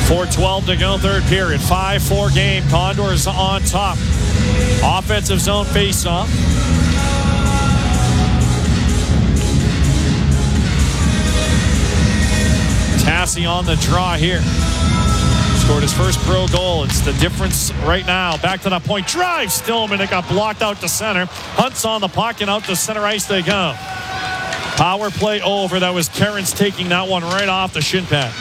4:12 to go, third period. 5-4 game. Condors on top. Offensive zone face-off. Tassi on the draw here. Scored his first pro goal. It's the difference right now. Back to the point. Drive Stillman. It got blocked out to center. Hunt's on the puck, and out to center ice they go. Power play over. That was Kerins taking that one right off the shin pad.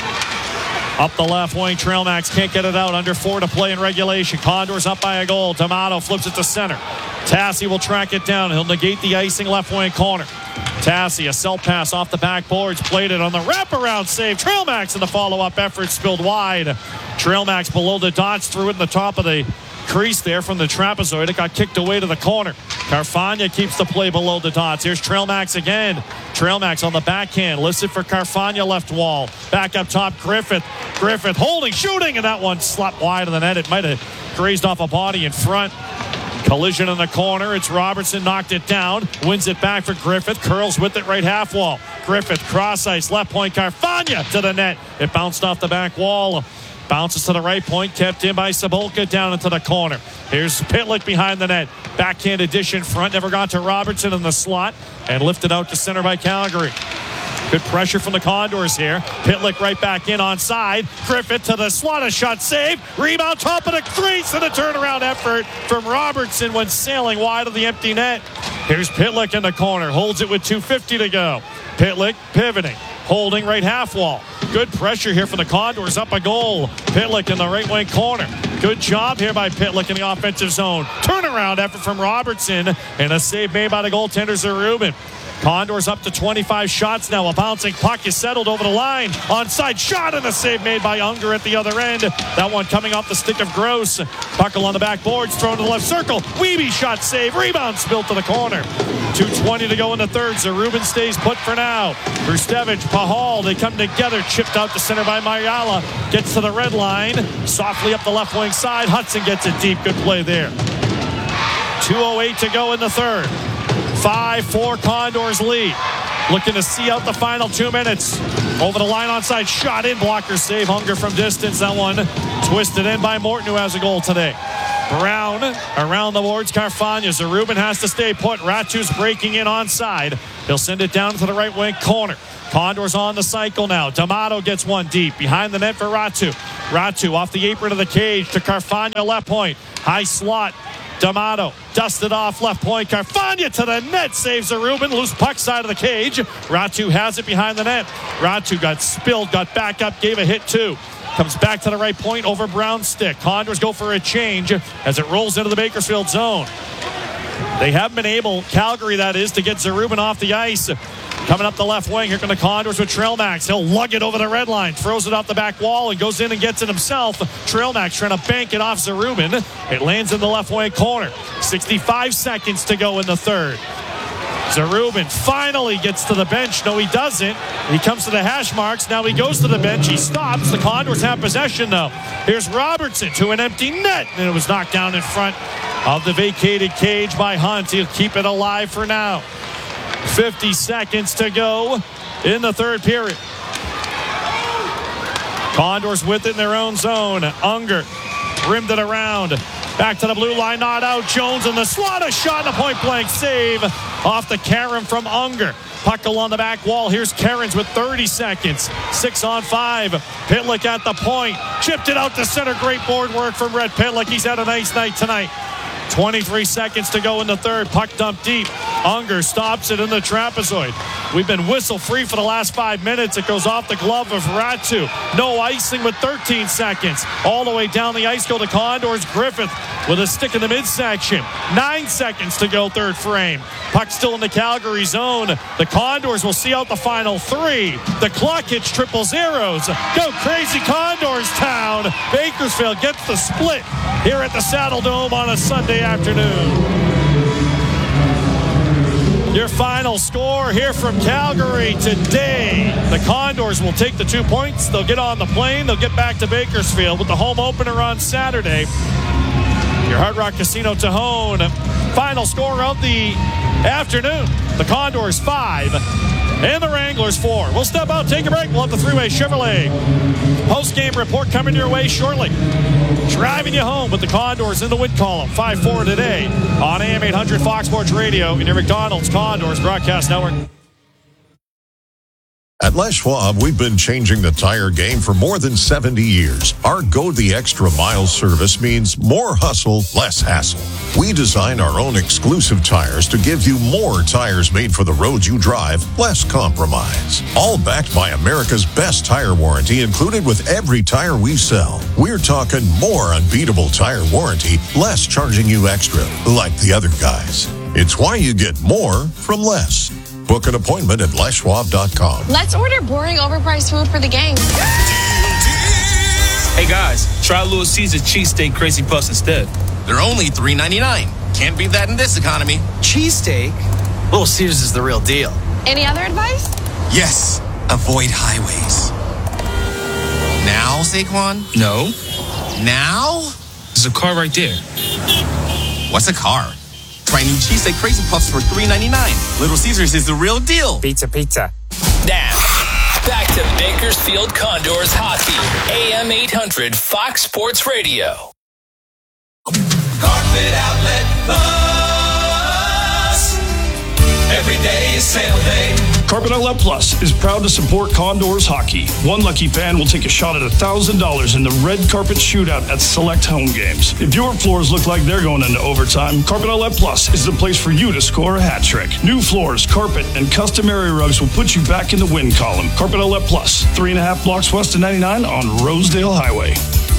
Up the left wing, Trailmax can't get it out. Under 4 to play in regulation. Condors up by a goal. D'Amato flips it to center. Tassi will track it down. He'll negate the icing left wing corner. Tassi, a self pass off the backboards. Played it on the wraparound save. Trailmax in the follow-up effort spilled wide. Trailmax below the dots, threw it in the top of the crease there from the trapezoid. It got kicked away to the corner. Carfagna keeps the play below the dots. Here's Trailmax again. Trailmax on the backhand. Listed for Carfagna left wall. Back up top, Griffith. Griffith holding, shooting, and that one slapped wide of the net. It might have grazed off a body in front. Collision in the corner. It's Robertson, knocked it down. Wins it back for Griffith. Curls with it right half wall. Griffith, cross ice, left point. Carfagna to the net. It bounced off the back wall. Bounces to the right point, kept in by Sabolka down into the corner. Here's Pitlick behind the net. Backhand addition front, never got to Robertson in the slot, and lifted out to center by Calgary. Good pressure from the Condors here. Pitlick right back in on side. Griffith to the slot, a shot save. Rebound top of the crease, and a turnaround effort from Robertson when sailing wide of the empty net. Here's Pitlick in the corner, holds it with 2:50 to go. Pitlick pivoting, holding right half wall. Good pressure here for the Condors, up a goal. Pitlick in the right wing corner. Good job here by Pitlick in the offensive zone. Turnaround effort from Robertson, and a save made by the goaltender Zarubin. Condors up to 25 shots now. A bouncing puck is settled over the line. Onside shot, and a save made by Unger at the other end. That one coming off the stick of Gross. Puck along the backboards, thrown to the left circle. Wiebe shot save. Rebound spilled to the corner. 2:20 to go in the third. Zarubin stays put for now. Rustevich, Pahal, they come together. Chipped out to center by Mayala. Gets to the red line. Softly up the left wing side. Hudson gets it deep. Good play there. 2:08 to go in the third. 5-4 Condors lead. Looking to see out the final 2 minutes. Over the line onside, shot in, blocker save. Unger from distance. That one twisted in by Morton, who has a goal today. Brown around the boards. Carfagna. Zarubin has to stay put. Ratu's breaking in onside. He'll send it down to the right wing corner. Condors on the cycle now. D'Amato gets one deep. Behind the net for Ratu. Ratu off the apron of the cage to Carfagna left point. High slot. D'Amato dusted off left point. Carfagna to the net. Saves Zarubin. Loose puck side of the cage. Ratu has it behind the net. Ratu got spilled, got back up, gave a hit too. Comes back to the right point over Brown's stick. Condors go for a change as it rolls into the Bakersfield zone. They haven't been able, Calgary that is, to get Zarubin off the ice. Coming up the left wing, here come the Condors with Trailmax. He'll lug it over the red line, throws it off the back wall, and goes in and gets it himself. Trailmax trying to bank it off Zarubin. It lands in the left wing corner. 65 seconds to go in the third. Zarubin finally gets to the bench. No, he doesn't. He comes to the hash marks. Now he goes to the bench. He stops. The Condors have possession, though. Here's Robertson to an empty net, and it was knocked down in front of the vacated cage by Hunt. He'll keep it alive for now. 50 seconds to go in the third period. Condors with it in their own zone. Unger rimmed it around. Back to the blue line, not out. Jones in the slot, a shot and a point-blank save off the Karam from Unger. Puck along the back wall. Here's Kerins with 30 seconds. 6 on 5. Pitlick at the point. Chipped it out to center. Great board work from Red Pitlick. He's had a nice night tonight. 23 seconds to go in the third. Puck dumped deep. Unger stops it in the trapezoid. We've been whistle free for the last 5 minutes. It goes off the glove of Ratu. No icing with 13 seconds. All the way down the ice go the Condors. Griffith with a stick in the midsection. 9 seconds to go third frame. Puck still in the Calgary zone. The Condors will see out the final 3. The clock hits triple zeros. Go crazy Condors town. Bakersfield gets the split here at the Saddle Dome on a Sunday afternoon. Your final score here from Calgary today. The Condors will take the 2 points. They'll get on the plane. They'll get back to Bakersfield with the home opener on Saturday. Your Hard Rock Casino Tejon final score of the afternoon. The Condors 5 and the Wranglers 4. We'll step out, take a break. We'll have the Three-Way Chevrolet post-game report coming your way shortly. Driving you home with the Condors in the win column. 5-4 today on AM 800 Fox Sports Radio in your McDonald's Condors broadcast network. At Les Schwab, we've been changing the tire game for more than 70 years. Our Go the Extra Mile service means more hustle, less hassle. We design our own exclusive tires to give you more tires made for the roads you drive, less compromise. All backed by America's best tire warranty included with every tire we sell. We're talking more unbeatable tire warranty, less charging you extra, like the other guys. It's why you get more from less. Book an appointment at leschwab.com. Let's order boring, overpriced food for the gang. Hey guys, try Little Caesar cheesesteak crazy puffs instead. They're only $3.99. Can't beat that in this economy. Cheesesteak? Little Caesars is the real deal. Any other advice? Yes, avoid highways. Now, Saquon? No. Now? There's a car right there. What's a car? Try new cheesesteak crazy puffs for $3.99. Little Caesars is the real deal. Pizza. Now, back to Bakersfield Condors hockey. AM 800 Fox Sports Radio. Carpet Outlet Plus. Every day is sale day. Carpet Outlet Plus is proud to support Condors hockey. One lucky fan will take a shot at $1,000 in the red carpet shootout at select home games. If your floors look like they're going into overtime, Carpet Outlet Plus is the place for you to score a hat trick. New floors, carpet, and customary rugs will put you back in the win column. Carpet Outlet Plus, 3.5 blocks west of 99 on Rosedale Highway.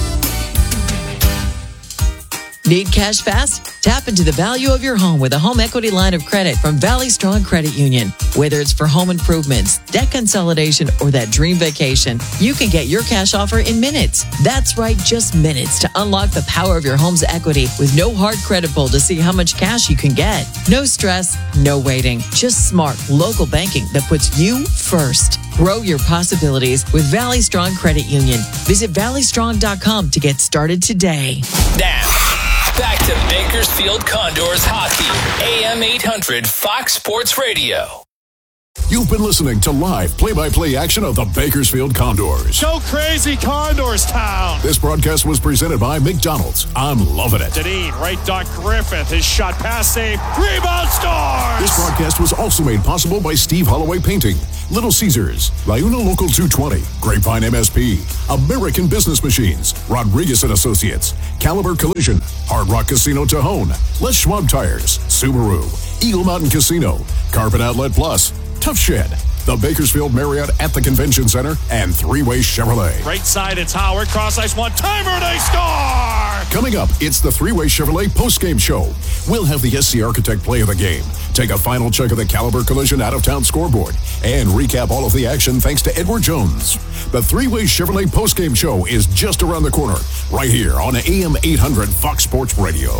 Need cash fast? Tap into the value of your home with a home equity line of credit from Valley Strong Credit Union. Whether it's for home improvements, debt consolidation, or that dream vacation, you can get your cash offer in minutes. That's right, just minutes to unlock the power of your home's equity with no hard credit pull to see how much cash you can get. No stress, no waiting. Just smart, local banking that puts you first. Grow your possibilities with Valley Strong Credit Union. Visit valleystrong.com to get started today. Now, back to Bakersfield Condors hockey. AM 800 Fox Sports Radio. You've been listening to live play-by-play action of the Bakersfield Condors. Go crazy, Condors Town. This broadcast was presented by McDonald's. I'm loving it. Deneen, right dot Griffith. His shot pass save. Rebound scores. This broadcast was also made possible by Steve Holloway Painting, Little Caesars, Liuna Local 220, Grapevine MSP, American Business Machines, Rodriguez & Associates, Caliber Collision, Hard Rock Casino Tejon, Les Schwab Tires, Subaru, Eagle Mountain Casino, Carpet Outlet Plus, Tough Shed, the Bakersfield Marriott at the Convention Center, and Three-Way Chevrolet. Right side, it's Howard. Cross ice, one-timer, they score! Coming up, it's the Three-Way Chevrolet postgame show. We'll have the SC Architect play of the game, take a final check of the Caliber Collision out-of-town scoreboard, and recap all of the action thanks to Edward Jones. The Three-Way Chevrolet postgame show is just around the corner, right here on AM 800 Fox Sports Radio.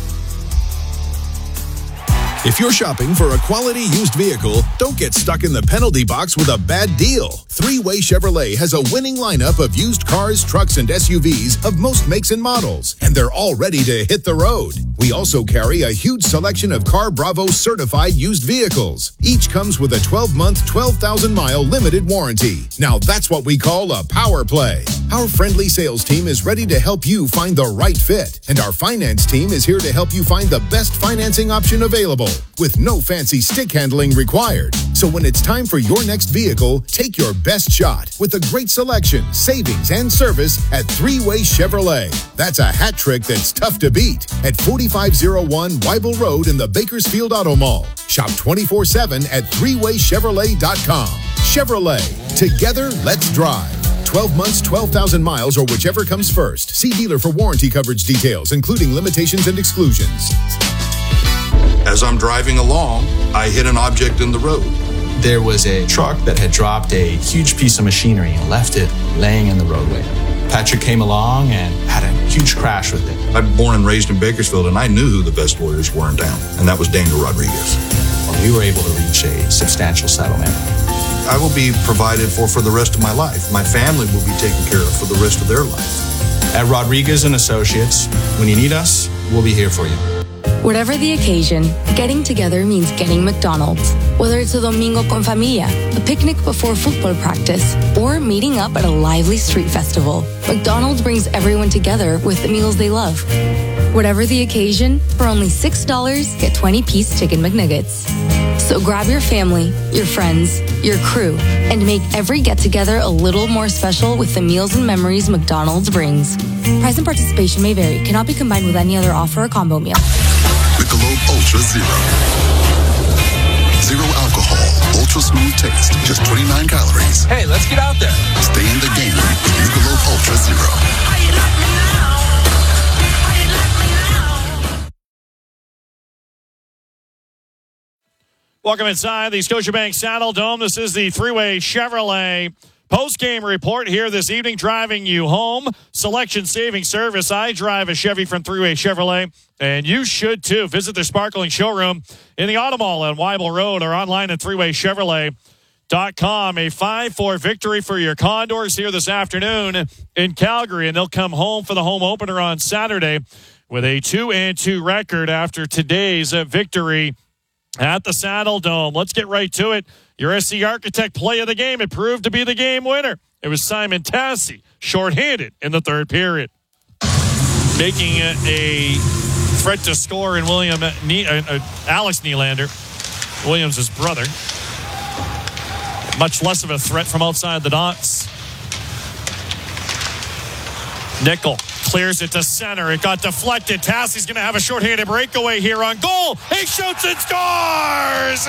If you're shopping for a quality used vehicle, don't get stuck in the penalty box with a bad deal. Three-Way Chevrolet has a winning lineup of used cars, trucks, and SUVs of most makes and models, and they're all ready to hit the road. We also carry a huge selection of Car Bravo certified used vehicles. Each comes with a 12-month, 12,000-mile limited warranty. Now that's what we call a power play. Our friendly sales team is ready to help you find the right fit, and our finance team is here to help you find the best financing option available, with no fancy stick handling required. So when it's time for your next vehicle, take your best shot with a great selection, savings, and service at Three-Way Chevrolet. That's a hat trick that's tough to beat at 4501 Weibel Road in the Bakersfield Auto Mall. Shop 24/7 at threewaychevrolet.com. Chevrolet. Together, let's drive. 12 months, 12,000 miles, or whichever comes first. See dealer for warranty coverage details, including limitations and exclusions. As I'm driving along, I hit an object in the road. There was a truck that had dropped a huge piece of machinery and left it laying in the roadway. Patrick came along and had a huge crash with it. I'm born and raised in Bakersfield, and I knew who the best lawyers were in town, and that was Daniel Rodriguez. We were able to reach a substantial settlement. I will be provided for the rest of my life. My family will be taken care of for the rest of their life. At Rodriguez & Associates, when you need us, we'll be here for you. Whatever the occasion, getting together means getting McDonald's. Whether it's a domingo con familia, a picnic before football practice, or meeting up at a lively street festival, McDonald's brings everyone together with the meals they love. Whatever the occasion, for only $6, get 20-piece Chicken McNuggets. So grab your family, your friends, your crew, and make every get-together a little more special with the meals and memories McDonald's brings. Price and participation may vary. Cannot be combined with any other offer or combo meal. Michelob Ultra Zero. Zero alcohol, ultra smooth taste, just 29 calories. Hey, let's get out there. Stay in the game with Michelob Ultra Zero. Welcome inside the Scotiabank Saddle Dome. This is the Three-Way Chevrolet post-game report here this evening, driving you home. Selection saving service. I drive a Chevy from Three-Way Chevrolet, and you should too. Visit their sparkling showroom in the Auto Mall on Weibel Road or online at threewaychevrolet.com. A 5-4 victory for your Condors here this afternoon in Calgary, and they'll come home for the home opener on Saturday with a 2-2 record after today's victory at the Saddle Dome. Let's get right to it. Your SC Architect play of the game. It proved to be the game winner. It was Simon Tassi, shorthanded in the third period. Making it a threat to score in Alex Nylander, Williams' brother. Much less of a threat from outside the dots. Nickel clears it to center. It got deflected. Tassi's going to have a shorthanded breakaway here on goal. He shoots and scores!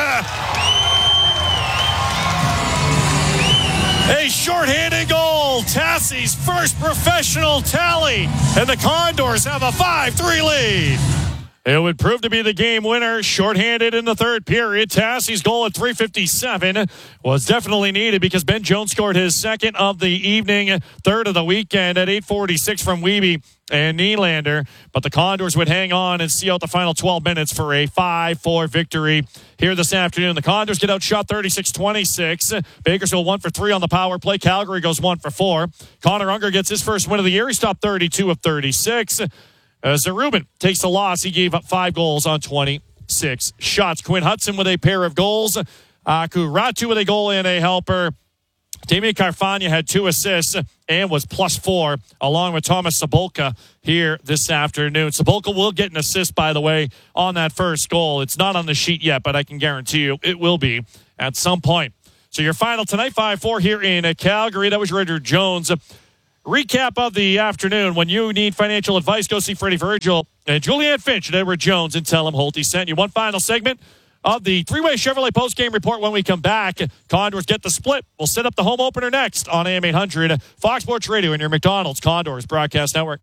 A shorthanded goal. Tassi's first professional tally. And the Condors have a 5-3 lead. It would prove to be the game winner, shorthanded in the third period. Tassi's goal at 3:57 was definitely needed because Ben Jones scored his second of the evening, third of the weekend at 8:46 from Wiebe and Nylander. But the Condors would hang on and see out the final 12 minutes for a 5-4 victory here this afternoon. The Condors get outshot 36-26. Bakersfield 1 for 3 on the power play. Calgary goes 1 for 4. Connor Unger gets his first win of the year. He stopped 32 of 36. Zarubin takes the loss. He gave up 5 goals on 26 shots. Quinn Hudson with a pair of goals. Kuratu with a goal and a helper. Damien Carfagna had 2 assists and was +4, along with Thomas Sabolka here this afternoon. Sabolka will get an assist, by the way, on that first goal. It's not on the sheet yet, but I can guarantee you it will be at some point. So your final tonight, 5-4 here in Calgary. That was Richard Jones. Recap of the afternoon. When you need financial advice, go see Freddie Virgil and Julianne Finch and Edward Jones and tell them Holtby sent you. One final segment of the Three-Way Chevrolet postgame report when we come back. Condors get the split. We'll set up the home opener next on AM 800, Fox Sports Radio, and your McDonald's Condors Broadcast Network.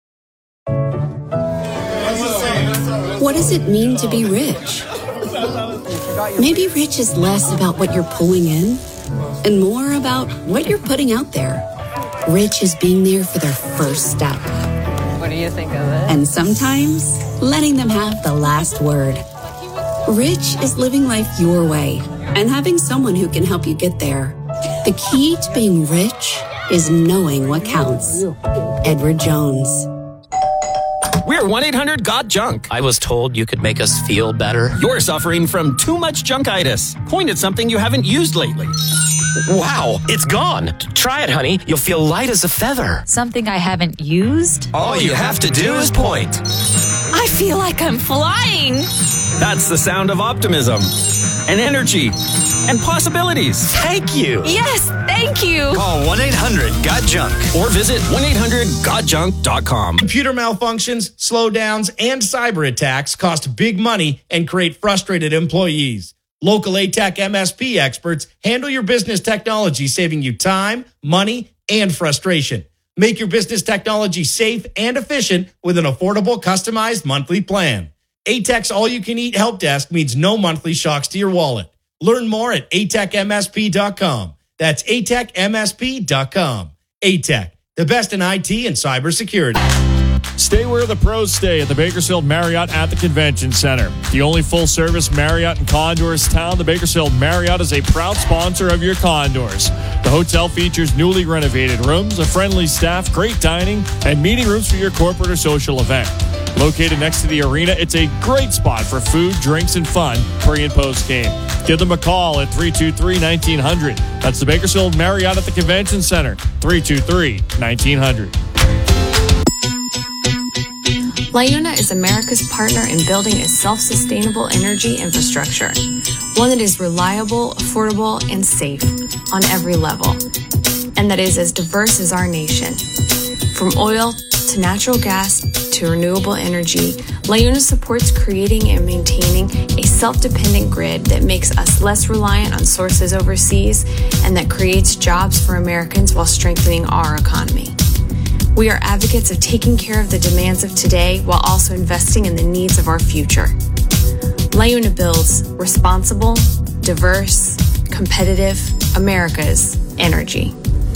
What does it mean to be rich? Maybe rich is less about what you're pulling in and more about what you're putting out there. Rich is being there for their first step. What do you think of it? And sometimes letting them have the last word. Rich is living life your way and having someone who can help you get there. The key to being rich is knowing what counts. Edward Jones. We're 1-800-GOT-JUNK. I was told you could make us feel better. You're suffering from too much junkitis. Point at something you haven't used lately. Wow, it's gone. Try it, honey. You'll feel light as a feather. Something I haven't used? All you have to do is point. I feel like I'm flying. That's the sound of optimism and energy and possibilities. Thank you. Yes, thank you. Call 1-800-GOT-JUNK or visit 1-800-GOTJUNK.com. Computer malfunctions, slowdowns, and cyber attacks cost big money and create frustrated employees. Local ATEC MSP experts handle your business technology, saving you time, money, and frustration. Make your business technology safe and efficient with an affordable, customized monthly plan. ATEC's all-you-can-eat help desk means no monthly shocks to your wallet. Learn more at atecmsp.com. That's atecmsp.com. ATEC, the best in IT and cybersecurity. Stay where the pros stay at the Bakersfield Marriott at the Convention Center. The only full-service Marriott in Condors Town, the Bakersfield Marriott is a proud sponsor of your Condors. The hotel features newly renovated rooms, a friendly staff, great dining, and meeting rooms for your corporate or social event. Located next to the arena, it's a great spot for food, drinks, and fun pre- and post-game. Give them a call at 323-1900. That's the Bakersfield Marriott at the Convention Center, 323-1900. LiUNA is America's partner in building a self-sustainable energy infrastructure, one that is reliable, affordable, and safe on every level, and that is as diverse as our nation. From oil to natural gas to renewable energy, LiUNA supports creating and maintaining a self-dependent grid that makes us less reliant on sources overseas and that creates jobs for Americans while strengthening our economy. We are advocates of taking care of the demands of today while also investing in the needs of our future. LiUNA builds responsible, diverse, competitive America's energy.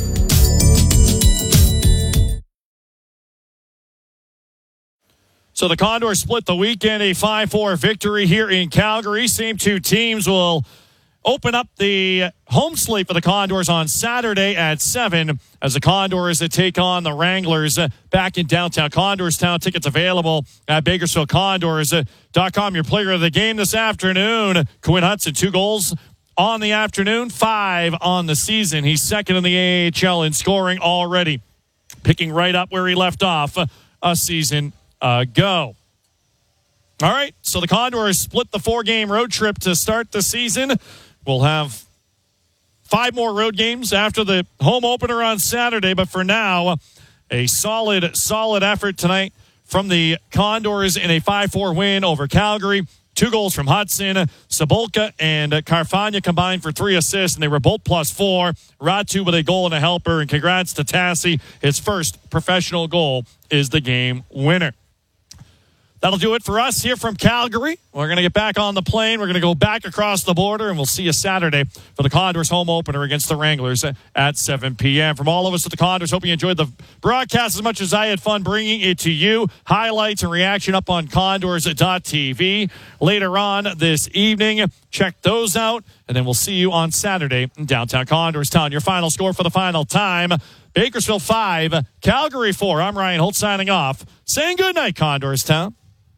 So the Condors split the weekend, a 5-4 victory here in Calgary. Same two teams will open up the home slate for the Condors on Saturday at 7 as the Condors take on the Wranglers back in downtown Condorstown. Tickets available at BakersfieldCondors.com. Your player of the game this afternoon, Quinn Hudson, 2 goals on the afternoon, 5 on the season. He's second in the AHL in scoring already, picking right up where he left off a season ago. All right, so the Condors split the 4-game road trip to start the season. We'll have 5 more road games after the home opener on Saturday, but for now, a solid effort tonight from the Condors in a 5-4 win over Calgary. 2 goals from Hudson. Sabolka and Carfagna combined for 3 assists, and they were both +4. Ratu with a goal and a helper, and congrats to Tassi. His first professional goal is the game winner. That'll do it for us here from Calgary. We're going to get back on the plane. We're going to go back across the border, and we'll see you Saturday for the Condors home opener against the Wranglers at 7 p.m. From all of us at the Condors, hope you enjoyed the broadcast as much as I had fun bringing it to you. Highlights and reaction up on Condors.tv. Later on this evening, check those out, and then we'll see you on Saturday in downtown Condorstown. Your final score for the final time, Bakersfield 5, Calgary 4. I'm Ryan Holt signing off, saying good night, Condorstown.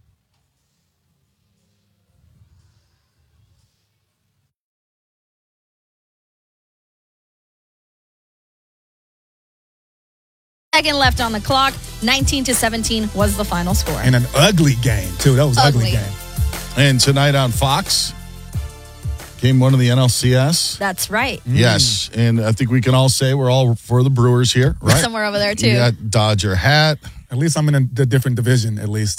Second left on the clock. 19-17 was the final score. And an ugly game, too. That was an ugly game. And tonight on Fox, game 1 of the NLCS. That's right. Yes, and I think we can all say we're all for the Brewers here, right? Somewhere over there, too. You got Dodger hat. At least I'm in a different division, at least.